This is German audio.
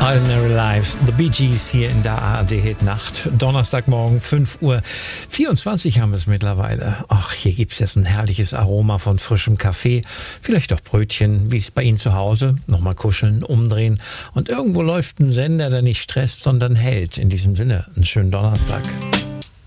Ordinary Lives, The Bee Gees hier in der ARD-Hit-Nacht. Donnerstagmorgen, 5:24 Uhr haben wir es mittlerweile. Ach, hier gibt's jetzt ein herrliches Aroma von frischem Kaffee, vielleicht auch Brötchen, wie es bei Ihnen zu Hause. Nochmal kuscheln, umdrehen und irgendwo läuft ein Sender, der nicht stresst, sondern hält. In diesem Sinne, einen schönen Donnerstag.